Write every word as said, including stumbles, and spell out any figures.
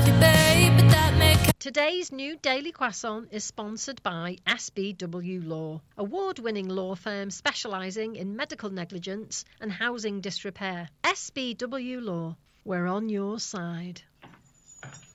love you, babe, but that may Today's new Daily Croissant is sponsored by S B W Law, award-winning law firm specialising in medical negligence and housing disrepair. S B W Law, we're on your side.